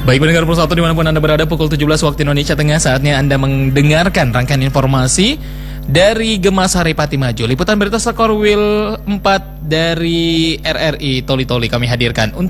Baik pendengar Persatu dimanapun Anda berada, pukul 17 waktu Indonesia Tengah, saatnya Anda mendengarkan rangkaian informasi dari Gemas Haripati Maju. Liputan berita skor Wil 4 dari RRI Toli-Toli kami hadirkan untuk